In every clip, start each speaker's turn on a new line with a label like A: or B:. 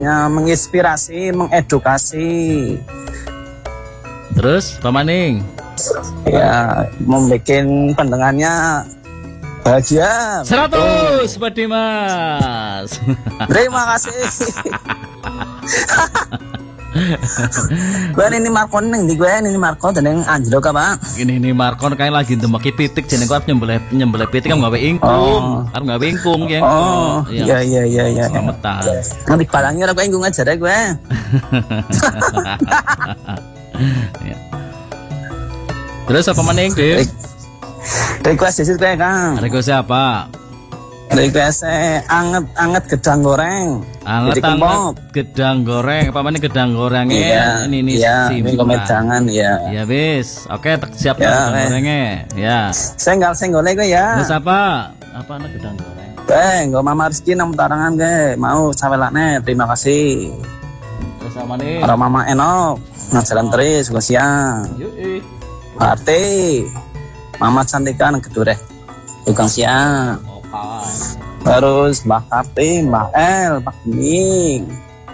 A: menginspirasi, mengedukasi.
B: Terus Pak Maning?
A: Ya, membuat pendengarnya bahagia.
B: 100 Pak Dimas.
A: Terima kasih. Gue ini Markon neng di gue ini Markon dan yang Anjlo kah Pak?
B: Ini Markon kayak lagi ndemeki pitik jeneng kok nyembelih pitik kan gawe ingkung. Arep gawe ingkung ya.
A: Oh, iya.
B: Slametan.
A: Nanti balangnya ora kok ingkung aja deh gue.
B: Ya. Terus apa maning, Dik?
A: Request gue Kang.
B: Request apa?
A: Request anget gedang goreng.
B: Anget gedang goreng. Apa mana gedang gorengnya? Ini
A: ini komedangan ya.
B: Ya wis. Oke, siap ya, gedang gorengnya. Ya.
A: Senggol-senggolnya gue ya.
B: Terus apa? Apa anak gedang goreng?
A: Nggak Mama Rizky nang tarangan gue. Mau sawelane. Terima kasih.
B: Terus apa nih?
A: Para Mama Enok. Nang jalan terus gue siang.
B: Yuk.
A: Arti. Mama Cantika nang Gedureh. Tukang siang. Terus Mbak Karti, Mbak El, Pak Bening.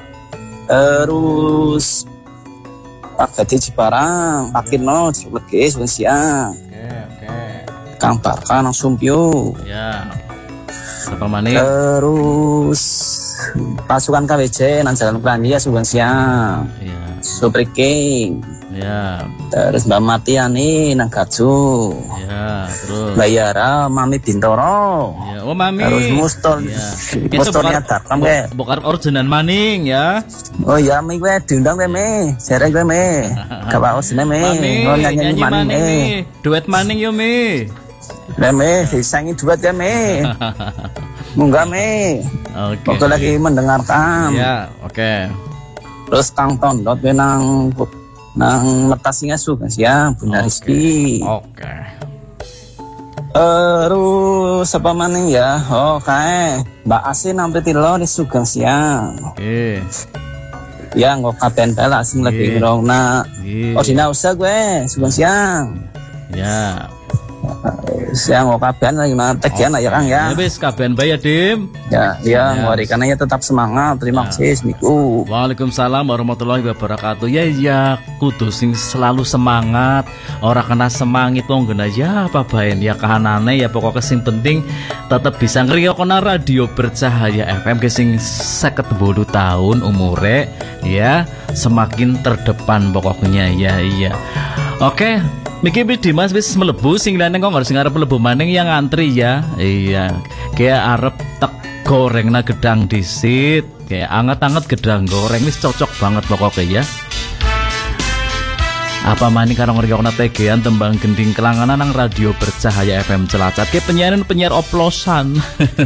A: Terus Pak Gadi Cibarang, Pak Kirno, Cilegis, siang.
B: Oke.
A: Kang Barka, Nang Sumpyo.
B: Ya. Berapa maning?
A: Terus pasukan KWJ, Nang Jalan Pelandia, Subang siang.
B: Ya.
A: Supri King.
B: Ya.
A: Terus Mbak Matiani, Nang Gaju.
B: Ya. Terus
A: Mbak Yara, Mami Bintoro.
B: Ya. Oh Mami.
A: Terus Muston.
B: Ya.
A: Mustonnya datang gue.
B: Bokar original maning ya.
A: Oh iya, Mi gue diundang gue Mi. Sere gue Mi. Gak apa osine Mi.
B: Oh nyanyi maning Mi. Duet maning yo Mi.
A: Lah Mi, disangi duet gue Mi. Munggah Mi.
B: Oke.
A: Waktu lagi mendengarkan.
B: Ya, oke.
A: Terus Kang Tondot gue nang Metasinya Sugan siang, Bunda Rizky.
B: Oke.
A: Terus apa maning ya? Oh kae Mbak Asin sampai tilo di Sugeng siang.
B: Oke.
A: Ya nggak kapan bela asing lagi ngerongna. Oh dina usah gue Sugeng siang.
B: Ya.
A: Siang nggak kapan lagi nanti ya nak ya Kang ya.
B: Habis kapan bayar Dim?
A: Ya ngorikannya tetap semangat. Terima kasih Miku.
B: Waalaikumsalam warahmatullahi wabarakatuh. Ya kudu sing selalu semangat. Ora kena semangit wong ngene ya apa baen ya kahanane ya pokoknya sing penting tetap bisa ngriyokna radio bercahaya FM ke sing 58 tahun umure ya semakin terdepan pokoknya ya iya. Oke. Miki Dimas wis melebu sing lanang kok harus ngarep mlebu maning yang ngantri ya. Iya. Kayak arep tek gorengna gedang disit. Kayak anget-anget gedang goreng wis cocok banget pokoknya ya. Apa maning karo ngriyokna tegean tembang gending kelanganan nang radio bercahaya FM Cilacap. Kayak penyiar oplosan.